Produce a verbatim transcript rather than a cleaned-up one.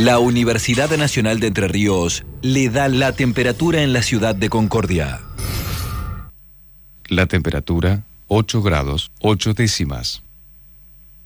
La Universidad Nacional de Entre Ríos le da la temperatura en la ciudad de Concordia. La temperatura, ocho grados, ocho décimas.